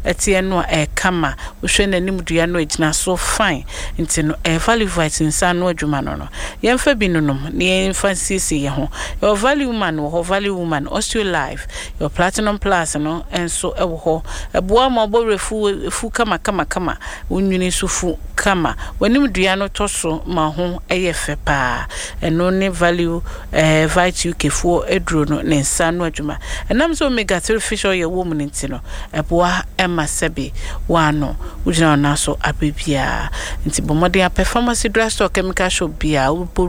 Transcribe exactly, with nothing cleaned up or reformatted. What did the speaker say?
etie no e kama wo hwe nanim dua no agina so fine nti no e value vite nsa no adwuma no no yemfa bi nonom ne yemfa sisi ye ho your value woman wo value woman osteo life your platinum plus no enso e wo ho eboa ma oborefu fu kama kama kama wonwini sufu kama wanim dua no toso ma ho eye fe pa eno ne value eh vite uk fu edro no ne nsa no adwuma enam so omega three fish oil wo mu nti no eboa ema sebe wano ujina na so abebia nti bomode a performance drugstore chemical shop bia